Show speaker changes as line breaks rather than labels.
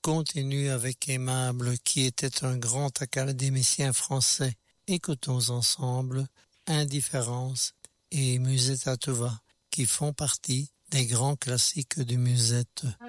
continue avec Aimable, qui était un grand académicien français. Écoutons ensemble Indifférence et Musette à tout va, qui font partie des grands classiques du musette.